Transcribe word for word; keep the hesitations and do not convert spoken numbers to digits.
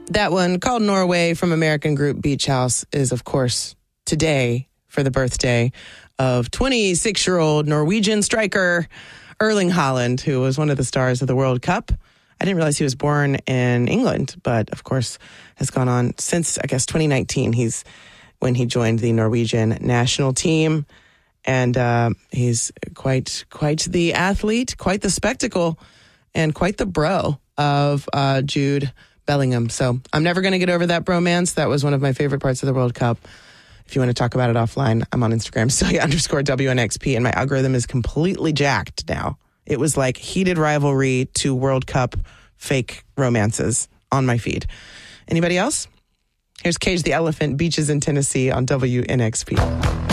That one, called Norway, from American group Beach House, is, of course, today for the birthday of twenty-six-year-old Norwegian striker Erling Haaland, who was one of the stars of the World Cup. I didn't realize he was born in England, but, of course, has gone on since, I guess, twenty nineteen. He's when he joined the Norwegian national team. And uh, he's quite quite the athlete, quite the spectacle, and quite the bro of uh, Jude Bellingham. So I'm never going to get over that bromance. That was one of my favorite parts of the World Cup. If you want to talk about it offline, I'm on Instagram, Celia underscore W N X P, and my algorithm is completely jacked now. It was like heated rivalry to World Cup fake romances on my feed. Anybody else? Here's Cage the Elephant, Beaches in Tennessee on W N X P.